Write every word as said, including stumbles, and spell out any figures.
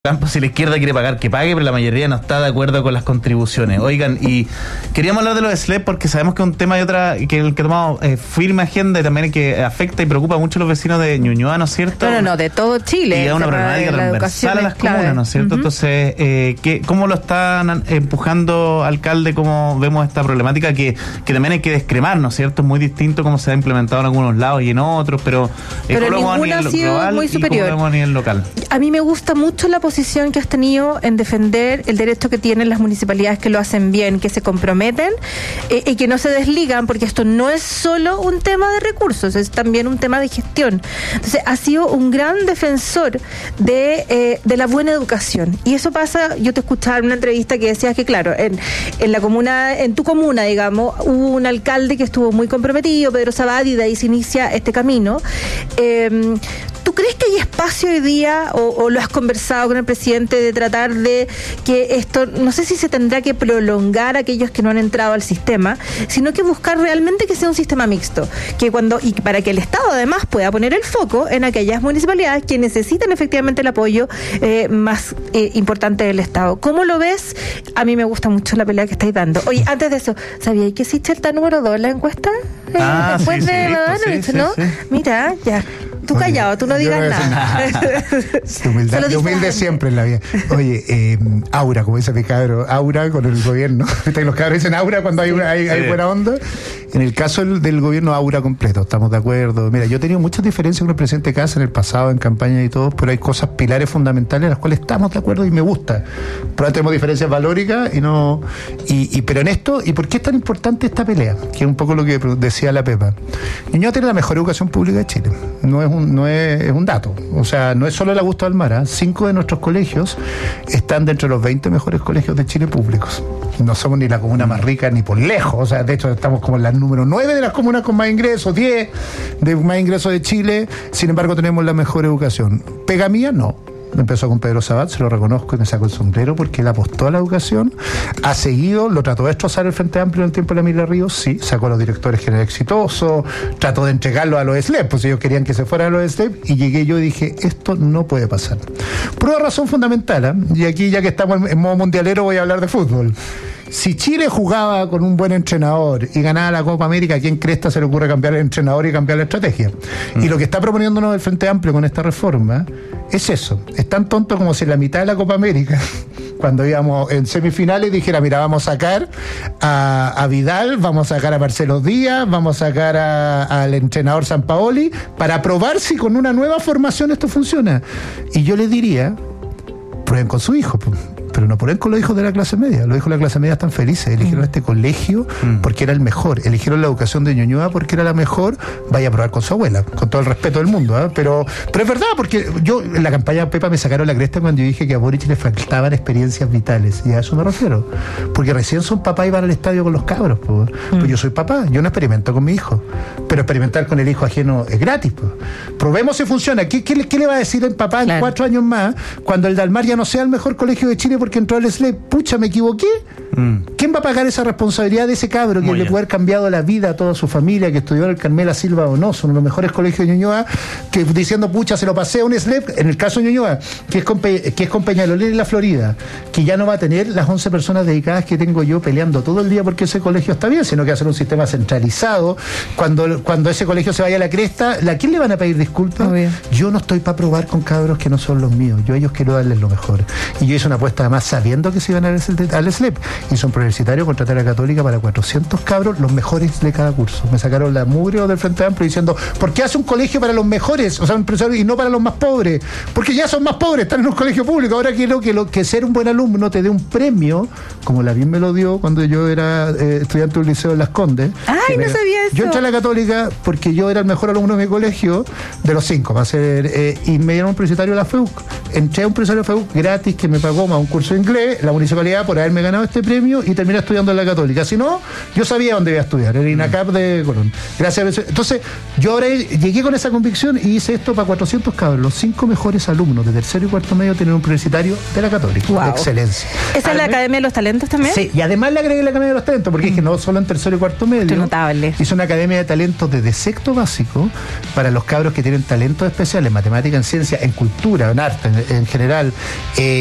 campo, si la izquierda quiere pagar, que pague, pero la mayoría no está de acuerdo con las contribuciones. Oigan, y queríamos hablar de los S L E P porque sabemos que es un tema y otra que el que tomamos eh, firme agenda y también que afecta y preocupa mucho a los vecinos de Ñuñoa, ¿no es cierto? No, no, no, de todo Chile. Y es una problemática transversal a las comunas, ¿no es cierto? Uh-huh. Entonces, eh, ¿qué, ¿cómo lo están empujando, alcalde? ¿Cómo vemos esta problemática que, que también hay que descremar, ¿no es cierto? Es muy distinto cómo se ha implementado en algunos lados y en otros, pero, pero ¿cómo lo vemos a nivel ha sido global muy superior. Y cómo lo vemos a nivel local? A mí me gusta mucho la posición que has tenido en defender el derecho que tienen las municipalidades que lo hacen bien, que se comprometen eh, y que no se desligan, porque esto no es solo un tema de recursos, es también un tema de gestión. Entonces, ha sido un gran defensor de, eh, de la buena educación. Y eso pasa, yo te escuchaba en una entrevista que decías que, claro, en, en la comuna, en tu comuna, digamos, hubo un alcalde que estuvo muy comprometido, Pedro Sabat, y de ahí se inicia este camino. Eh, ¿Tú crees que hay espacio hoy día, o, o lo has conversado con el presidente, de tratar de que esto, no sé si se tendrá que prolongar a aquellos que no han entrado al sistema, sino que buscar realmente que sea un sistema mixto, que cuando y para que el Estado además pueda poner el foco en aquellas municipalidades que necesitan efectivamente el apoyo eh, más eh, importante del Estado? ¿Cómo lo ves? A mí me gusta mucho la pelea que estáis dando. Oye, antes de eso, ¿sabíais que Sichel está número dos en la encuesta? Eh, ah, después sí, de sí, Badano, sí, sí, ¿no? Sí. Mira, ya. Tú Oye, callado, tú no digas no nada. nada. De humildad, de humilde siempre en la vida. Oye, eh, aura, como dice mi cabro, aura con el gobierno. Los cabros dicen aura cuando hay, hay, hay buena onda. En el caso del, del gobierno, aura completo, estamos de acuerdo. Mira, yo he tenido muchas diferencias con el presidente Kast en el pasado, en campaña y todo, pero hay cosas, pilares fundamentales en las cuales estamos de acuerdo y me gusta. Pero tenemos diferencias valóricas y no. Y, y pero en esto, ¿y por qué es tan importante esta pelea? Que es un poco lo que decía la Pepa. Ñuñoa tiene la mejor educación pública de Chile. No es un, no es, es un dato. O sea, no es solo el Augusto Almara. Cinco de nuestros colegios están dentro de los veinte mejores colegios de Chile públicos. No somos ni la comuna más rica ni por lejos. O sea, de hecho, estamos como en la número nueve de las comunas con más ingresos, diez de más ingresos de Chile. Sin embargo, tenemos la mejor educación. ¿Pega mía? No. Empezó con Pedro Sabat, se lo reconozco y me sacó el sombrero porque él apostó a la educación, ha seguido, lo trató de destrozar el Frente Amplio en el tiempo de la Emilia Ríos, sí, sacó a los directores generales exitosos, trató de entregarlo a los S L E P, pues ellos querían que se fueran a los S L E P, y llegué yo y dije, esto no puede pasar. Por una razón fundamental, ¿eh? Y aquí ya que estamos en modo mundialero voy a hablar de fútbol. Si Chile jugaba con un buen entrenador y ganaba la Copa América, ¿a quién cresta se le ocurre cambiar el entrenador y cambiar la estrategia? Mm. Y lo que está proponiéndonos el Frente Amplio con esta reforma es eso. Es tan tonto como si en la mitad de la Copa América, cuando íbamos en semifinales, dijera, mira, vamos a sacar a, a Vidal, vamos a sacar a Marcelo Díaz, vamos a sacar a, al entrenador Sampaoli, para probar si con una nueva formación esto funciona. Y yo les diría, prueben con su hijo, pues. Pero no ponen con los hijos de la clase media. Los hijos de la clase media están felices. Eligieron mm. este colegio mm. porque era el mejor. Eligieron la educación de Ñuñoa porque era la mejor. Vaya a probar con su abuela, con todo el respeto del mundo, ¿eh? Pero, pero es verdad, porque yo en la campaña Pepa me sacaron la cresta cuando yo dije que a Boric le faltaban experiencias vitales. Y a eso me refiero. Porque recién son papás y van al estadio con los cabros. Pues, mm. pues yo soy papá, yo no experimento con mi hijo. Pero experimentar con el hijo ajeno es gratis. Pues. Probemos si funciona. ¿Qué, qué, qué le va a decir el papá claro. en cuatro años más cuando el Dalmar ya no sea el mejor colegio de Chile porque entró al S L E P? Pucha, me equivoqué. Mm. ¿Quién va a pagar esa responsabilidad de ese cabro que Muy le bien. puede haber cambiado la vida a toda su familia, que estudió en el Carmela Silva o no? Son los mejores colegios de Ñuñoa, que diciendo, pucha, se lo pasé a un S L E P, en el caso de Ñuñoa, que es con, Pe- que es con Peñalolén en la Florida, que ya no va a tener las once personas dedicadas que tengo yo peleando todo el día porque ese colegio está bien, sino que va a ser un sistema centralizado. Cuando, cuando ese colegio se vaya a la cresta, ¿a quién le van a pedir disculpas? Yo no estoy para probar con cabros que no son los míos. Yo a ellos quiero darles lo mejor. Y yo hice una apuesta además sabiendo que se iban al S L E P. Hizo un universitario, contraté a la Católica para cuatrocientos cabros, los mejores de cada curso. Me sacaron la mugre del Frente Amplio diciendo, ¿por qué hace un colegio para los mejores? O sea, un empresario, y no para los más pobres. Porque ya son más pobres, están en un colegio público. Ahora quiero que, lo, que ser un buen alumno te dé un premio, como la bien me lo dio cuando yo era eh, estudiante del Liceo de Las Condes. Ay, me, no sabía eso. Yo entré a la Católica porque yo era el mejor alumno de mi colegio, de los cinco, va a ser, eh, y me dieron un universitario de la F E U C. Entré a un universitario de la F E U C gratis que me pagó más un curso de inglés, la municipalidad, por haberme ganado este premio. premio y terminé estudiando en la Católica. Si no, yo sabía dónde iba a estudiar, en INACAP de Colón. Gracias a eso. Entonces, yo ahora llegué con esa convicción y hice esto para cuatrocientos cabros. Los cinco mejores alumnos de tercero y cuarto medio tienen un universitario de la Católica, wow. de excelencia. ¿Esa es la Academia de los Talentos también? Sí, y además le agregué la Academia de los Talentos, porque mm. es que no solo en tercero y cuarto medio. Esto es notable. Hizo una Academia de Talentos desde sexto básico para los cabros que tienen talentos especiales en matemática, en ciencia, en cultura, en arte, en, en general. Eh,